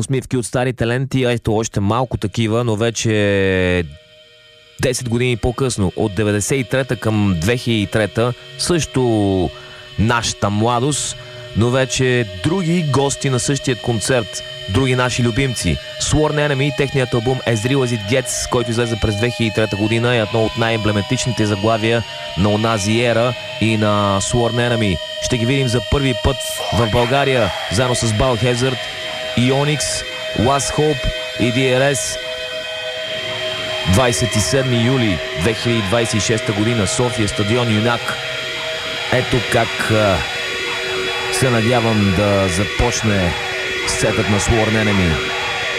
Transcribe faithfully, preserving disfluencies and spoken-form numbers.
усмивки от стари таленти, ето още малко такива, но вече десет години по-късно, от деветдесет и трета към две хиляди и трета, също нашата младост, но вече други гости на същия концерт, други наши любимци. Sworn Enemy, техният албум As Real As It Gets, който излезе през две хиляди и трета година, е едно от най-емблематичните заглавия на онази ера и на Sworn Enemy. Ще ги видим за първи път в България, заедно с Biohazard, Ionix, Last Hope и ди ар ес. двадесет и седми юли две хиляди двадесет и шеста година, София, стадион Юнак. Ето как а, се надявам да започне сетът на Sworn Enemy.